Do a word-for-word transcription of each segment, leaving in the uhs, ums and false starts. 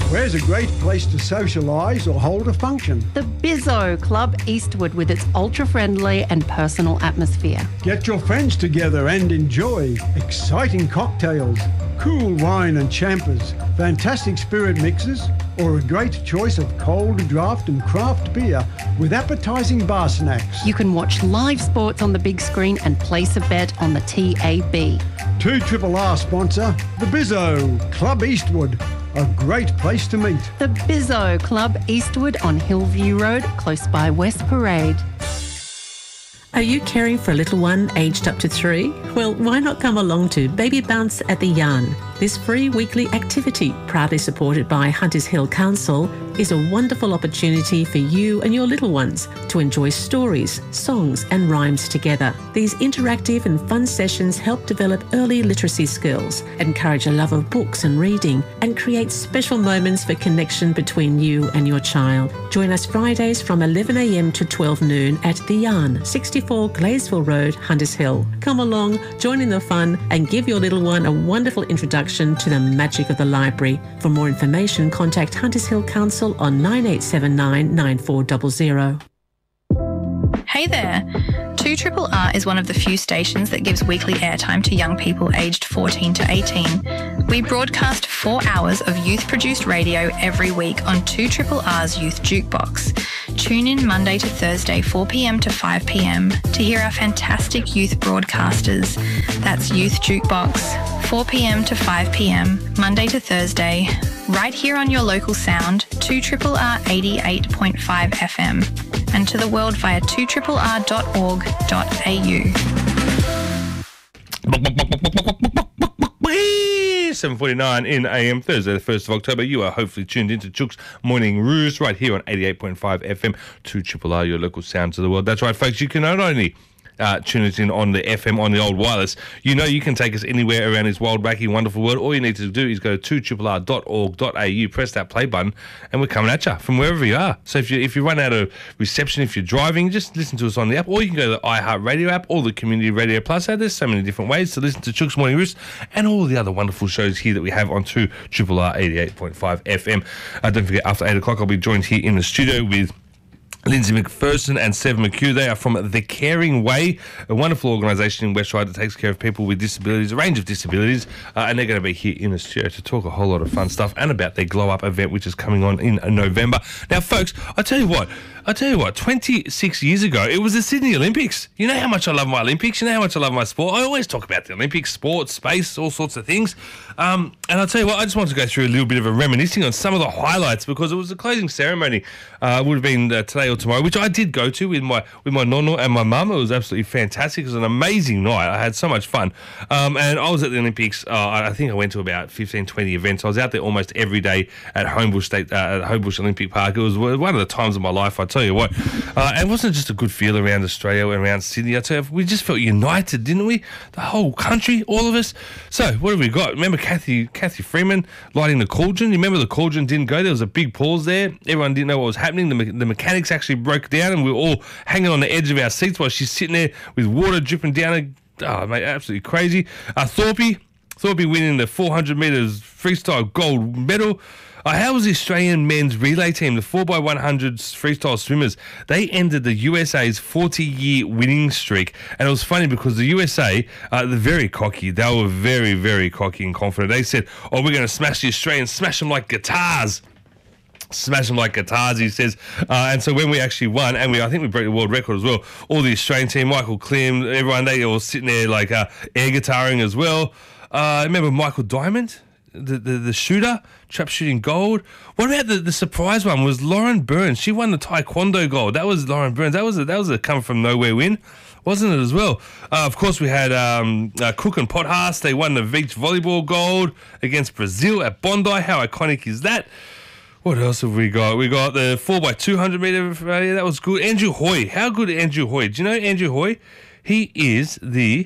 Where's a great place to socialise or hold a function? The Bizzo Club Eastwood with its ultra-friendly and personal atmosphere. Get your friends together and enjoy exciting cocktails, cool wine and champers, fantastic spirit mixes, or a great choice of cold draft and craft beer with appetising bar snacks. You can watch live sports on the big screen and place a bet on the T A B. two R R sponsor, the Bizzo Club Eastwood. A great place to meet. The Bizzo Club Eastwood on Hillview Road, close by West Parade. Are you caring for a little one aged up to three? Well, why not come along to Baby Bounce at the Yarn? This free weekly activity, proudly supported by Hunters Hill Council, is a wonderful opportunity for you and your little ones to enjoy stories, songs and rhymes together. These interactive and fun sessions help develop early literacy skills, encourage a love of books and reading, and create special moments for connection between you and your child. Join us Fridays from eleven a m to twelve noon at The Yarn, sixty-four Glaysville Road, Hunters Hill. Come along, join in the fun and give your little one a wonderful introduction to the magic of the library. For more information, contact Hunters Hill Council on nine eight seven nine, nine four zero zero. Hey there! two R R R is one of the few stations that gives weekly airtime to young people aged fourteen to eighteen. We broadcast four hours of youth-produced radio every week on two R R R's Youth Jukebox. Tune in Monday to Thursday, four p m to five p m to hear our fantastic youth broadcasters. That's Youth Jukebox, four p m to five p m, Monday to Thursday, right here on your local sound, two R R R eighty-eight point five F M, and to the world via two R R R dot org dot a u. seven forty-nine in A M, Thursday the first of October. You are hopefully tuned into Chook's Morning Ruse right here on eighty-eight point five F M, two R R R, your local sounds of the world. That's right, folks, you can not only Uh, tune us in on the F M, on the old wireless. You know you can take us anywhere around this wild, wacky, wonderful world. All you need to do is go to two R R R dot org dot a u, press that play button, and we're coming at you from wherever you are. So if you if you run out of reception, if you're driving, just listen to us on the app, or you can go to the iHeartRadio app or the Community Radio Plus app. There's so many different ways to listen to Chook's Morning Roost and all the other wonderful shows here that we have on two R R R eighty-eight point five F M. Uh, don't forget, after eight o'clock, I'll be joined here in the studio with Lindsay McPherson and Sev McHugh. They are from The Caring Way, a wonderful organisation in West Ryde that takes care of people with disabilities, a range of disabilities, uh, and they're going to be here in the studio to talk a whole lot of fun stuff and about their Glow Up event, which is coming on in November. Now, folks, I tell you what, I tell you what, twenty-six years ago, it was the Sydney Olympics. You know how much I love my Olympics. You know how much I love my sport. I always talk about the Olympics, sports, space, all sorts of things. Um, and I'll tell you what, I just wanted to go through a little bit of a reminiscing on some of the highlights because it was the closing ceremony. Uh, would have been uh, today or tomorrow, which I did go to with my with my nono and my mum. It was absolutely fantastic. It was an amazing night. I had so much fun. Um, and I was at the Olympics. Uh, I think I went to about fifteen, twenty events. I was out there almost every day at Homebush State, uh, at Homebush Olympic Park. It was one of the times of my life, I tell you what. Uh, and it wasn't just a good feel around Australia, around Sydney. I tell you, we just felt united, didn't we? The whole country, all of us. So what have we got? Remember Kathy Kathy Freeman lighting the cauldron? You remember the cauldron didn't go? There was a big pause there. Everyone didn't know what was happening. The, me- the mechanics actually broke down and we were all hanging on the edge of our seats while she's sitting there with water dripping down. Oh, mate, absolutely crazy. Uh, Thorpe, Thorpe winning the four hundred metres freestyle gold medal. Uh, how was the Australian men's relay team, the four by one hundreds freestyle swimmers? They ended the U S A's forty-year winning streak. And it was funny because the U S A, uh, they're very cocky. They were very, very cocky and confident. They said, oh, we're going to smash the Australians, smash them like guitars. Smash them like guitars, he says. Uh, and so when we actually won, and we I think we broke the world record as well, all the Australian team, Michael Klim, everyone, they were sitting there like uh, air guitaring as well. Uh, remember Michael Diamond? The, the the shooter, trap shooting gold. What about the, the surprise one was Lauren Burns? She won the Taekwondo gold. That was Lauren Burns. That was a, that was a come from nowhere win, wasn't it as well? Uh, of course, we had um, uh, Cook and Pothast. They won the beach volleyball gold against Brazil at Bondi. How iconic is that? What else have we got? We got the four by two hundred metre. Uh, yeah, that was good. Andrew Hoy. How good Andrew Hoy? Do you know Andrew Hoy? He is the...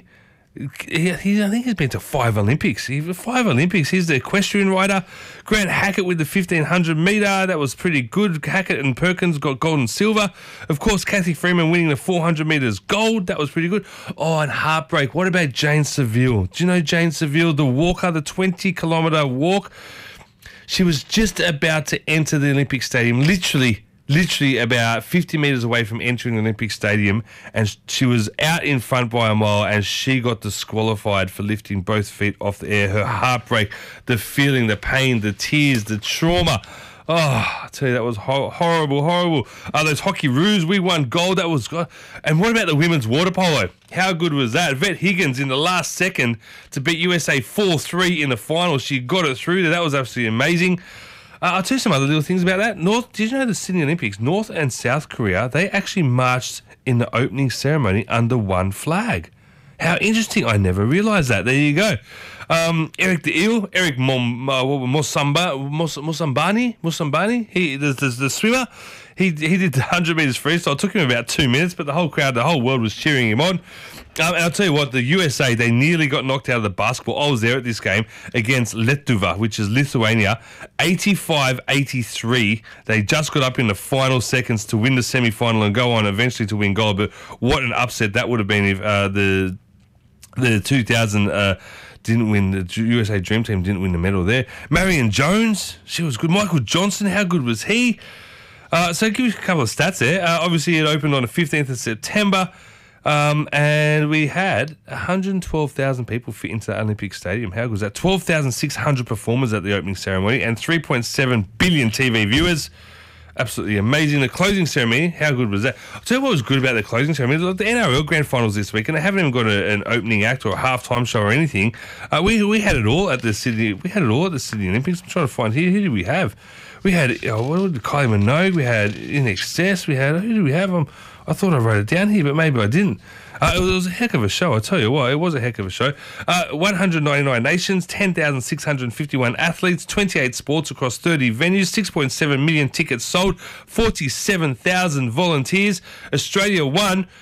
He, he, I think he's been to five Olympics. He, five Olympics. He's the equestrian rider. Grant Hackett with the fifteen hundred metre. That was pretty good. Hackett and Perkins got gold and silver. Of course, Kathy Freeman winning the four hundred metres gold. That was pretty good. Oh, and heartbreak. What about Jane Seville? Do you know Jane Seville, the walker, the twenty kilometre walk? She was just about to enter the Olympic Stadium, literally, literally about fifty metres away from entering the Olympic Stadium, and she was out in front by a mile, and she got disqualified for lifting both feet off the air. Her heartbreak, the feeling, the pain, the tears, the trauma. Oh, I tell you, that was hor- horrible, horrible. Uh, those hockey roos, we won gold. That was good. And what about the women's water polo? How good was that? Vet Higgins in the last second to beat U S A four three in the final. She got it through there. That was absolutely amazing. Uh, I'll tell you some other little things about that. North, did you know the Sydney Olympics, North and South Korea, they actually marched in the opening ceremony under one flag. How interesting. I never realised that. There you go. Um, Eric the Eel, Eric Mom, uh, Mosamba, Mos, Mosambani, Mosambani, he, the, the, the swimmer, he he did the one hundred metres freestyle. It took him about two minutes, but the whole crowd, the whole world was cheering him on. Um, and I'll tell you what, the U S A, they nearly got knocked out of the basketball. I was there at this game against Lietuva, which is Lithuania, eighty-five eighty-three. They just got up in the final seconds to win the semi-final and go on eventually to win gold. But what an upset that would have been if uh, the the two thousand... Uh, didn't win, the U S A Dream Team didn't win the medal there. Marion Jones, she was good. Michael Johnson, how good was he? Uh, so I'll give you a couple of stats there. Uh, obviously, it opened on the fifteenth of September, um, and we had one hundred twelve thousand people fit into the Olympic Stadium. How good was that? twelve thousand six hundred performers at the opening ceremony and three point seven billion T V viewers. Absolutely amazing. The closing ceremony, how good was that? I'll tell you what was good about the closing ceremony. Like the N R L Grand Finals this week, and they haven't even got a, an opening act or a halftime show or anything. Uh, we we had it all at the Sydney. We had it all at the Sydney Olympics. I'm trying to find here. Who did we have? We had oh, what did Kylie Minogue. We had In Excess. We had who did we have? Um, I thought I wrote it down here, but maybe I didn't. Uh, it, was, it was a heck of a show, I tell you what. It was a heck of a show. Uh, one hundred ninety-nine nations, ten thousand six hundred fifty-one athletes, twenty-eight sports across thirty venues, six point seven million tickets sold, forty-seven thousand volunteers. Australia won